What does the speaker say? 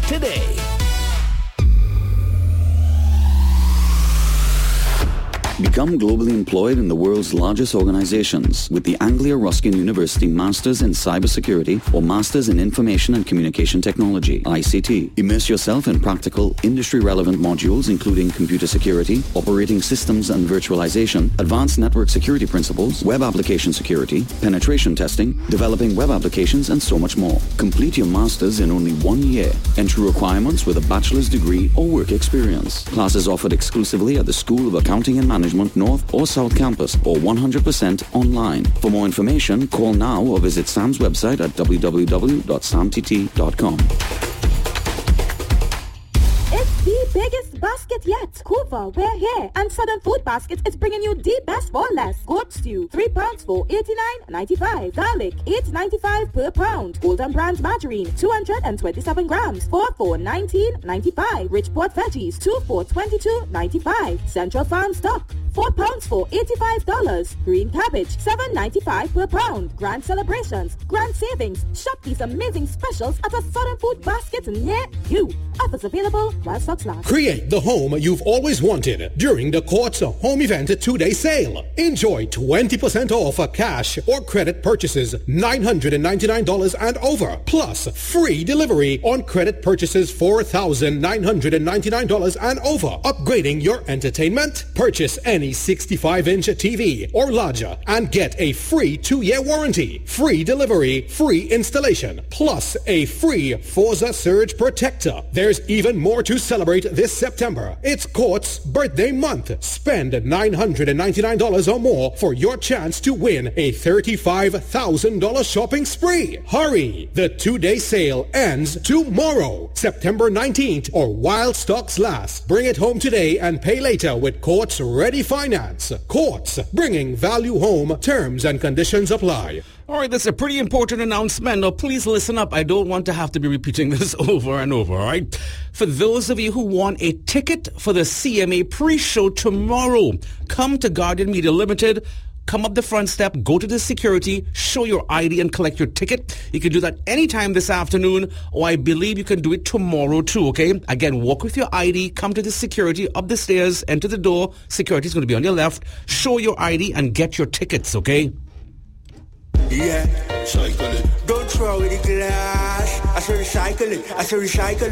today. Become globally employed in the world's largest organizations with the Anglia Ruskin University Masters in Cybersecurity or Masters in Information and Communication Technology, ICT. Immerse yourself in practical, industry-relevant modules including computer security, operating systems and virtualization, advanced network security principles, web application security, penetration testing, developing web applications, and so much more. Complete your Masters in only 1 year. Entry requirements with a bachelor's degree or work experience. Classes offered exclusively at the School of Accounting and Management North or South Campus or 100% online. For more information, call now or visit Sam's website at www.samtt.com. It's the biggest basket yet. Cooper, we're here. And Southern Food Basket is bringing you the best for less. Goat stew, 3 pounds for $89.95. Garlic, $8.95 per pound. Golden Brand margarine, 227 grams, 4 for $19.95. Richport veggies, 2 for $22.95. Central Farm stock, 4 pounds for $85. Green cabbage, $7.95 per pound. Grand celebrations, grand savings. Shop these amazing specials at a Southern Food Basket near you. Offers available while stocks last. Create the home you've always wanted during the Courts Home Event 2-day sale. Enjoy 20% off cash or credit purchases $999 and over, plus free delivery on credit purchases $4,999 and over. Upgrading your entertainment? Purchase any 65-inch TV or larger and get a free 2-year warranty, free delivery, free installation, plus a free Forza Surge protector. There's even more to celebrate this September. It's Court's birthday month. Spend $999 or more for your chance to win a $35,000 shopping spree. Hurry! The 2-day sale ends tomorrow, September 19th, or while stocks last. Bring it home today and pay later with Court's Ready Finance. Courts, bringing value home. Terms and conditions apply. All right, that's a pretty important announcement. Now, please listen up. I don't want to have to be repeating this over and over, all right? For those of you who want a ticket for the CMA pre-show tomorrow, come to Guardian Media Limited. Come up the front step, go to the security, show your ID and collect your ticket. You can do that anytime this afternoon, or I believe you can do it tomorrow too, okay? Again, walk with your ID, come to the security, up the stairs, enter the door. Security is going to be on your left. Show your ID and get your tickets, okay? Yeah, cycle it. Don't throw away the glass. I say recycle it.